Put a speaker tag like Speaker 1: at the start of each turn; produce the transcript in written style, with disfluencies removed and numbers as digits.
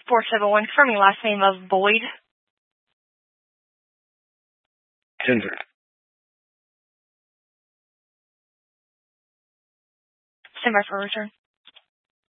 Speaker 1: 471, confirming last name of Boyd.
Speaker 2: Denver.
Speaker 1: Stand by for return.